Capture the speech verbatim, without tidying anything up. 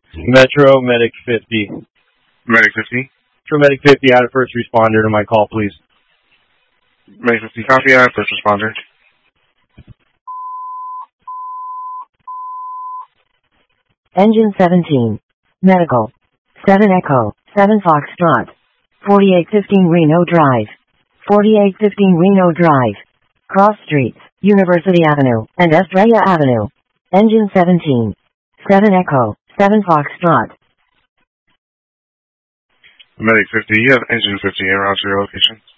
Metro Medic fifty. Medic fifty. Metro Medic fifty, add a first responder to my call, please. Medic fifty, copy, I have first responder. Engine seventeen. Medical. seven Echo. seven Foxtrot. forty-eight fifteen Reno Drive. forty-eight fifteen Reno Drive. Cross Streets, University Avenue, and Estrella Avenue. Engine seventeen. seven Echo. seven Foxtrot. Medic fifty, you have engine fifty en route to your location.